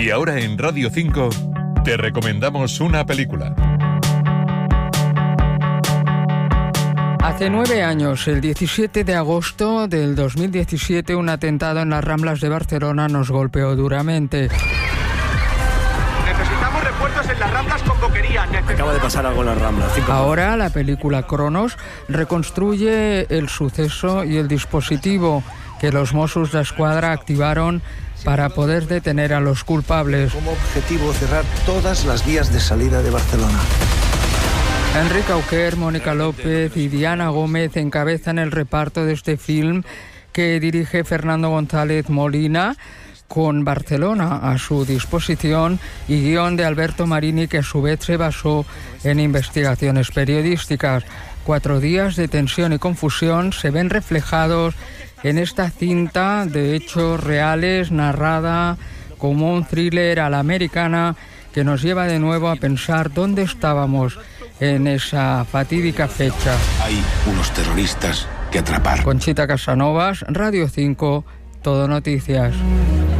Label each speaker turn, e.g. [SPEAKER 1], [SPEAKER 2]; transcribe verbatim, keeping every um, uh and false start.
[SPEAKER 1] Y ahora en Radio cinco te recomendamos una película.
[SPEAKER 2] Hace nueve años, el diecisiete de agosto del dos mil diecisiete, un atentado en las Ramblas de Barcelona nos golpeó duramente.
[SPEAKER 3] Necesitamos refuerzos en las Ramblas con Boquería. Necesitamos...
[SPEAKER 4] Acaba de pasar algo en las Ramblas. Cinco
[SPEAKER 2] Ahora la película Cronos reconstruye el suceso y el dispositivo que los Mossos d'Esquadra activaron para poder detener a los culpables.
[SPEAKER 5] Como objetivo cerrar todas las vías de salida de Barcelona.
[SPEAKER 2] Enrique Auquer, Mónica López y Diana Gómez encabezan el reparto de este film que dirige Fernando González Molina, con Barcelona a su disposición y guión de Alberto Marini, que a su vez se basó en investigaciones periodísticas. Cuatro días de tensión y confusión se ven reflejados en esta cinta de hechos reales, narrada como un thriller a la americana, que nos lleva de nuevo a pensar dónde estábamos en esa fatídica fecha.
[SPEAKER 6] Hay unos terroristas que atrapar.
[SPEAKER 2] Conchita Casanovas, Radio cinco, Todo Noticias.